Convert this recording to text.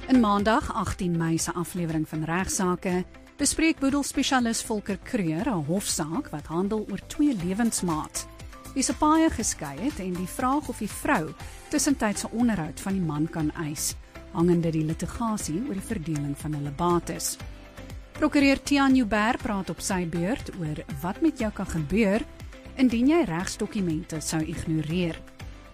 In Maandag 18 Mei se aflewering van Regsake bespreek boedelspesialis Volker Kreur 'n hofsaak wat handel oor 2 lewensmaats wie se paaie geskei het en die vraag of die vrou tussentydse onderhoud van die man kan eis, hangende die litigasie oor die verdeling van hulle bates. Prokureur Tiaan Joubert praat op sy beurt oor wat met jou kan gebeur indien jy regsdokumente sou ignoreer.